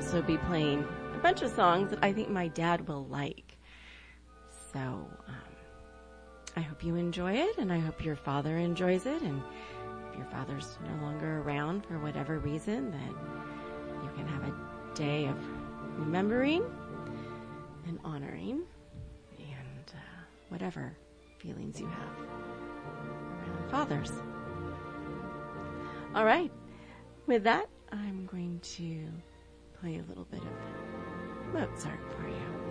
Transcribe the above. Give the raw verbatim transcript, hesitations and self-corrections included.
also be playing a bunch of songs that I think my dad will like. So um, I hope you enjoy it, and I hope your father enjoys it. And if your father's no longer around for whatever reason, then you can have a day of remembering and honoring and uh, whatever feelings you have around fathers. All right. With that, I'm going to play a little bit of Mozart for you.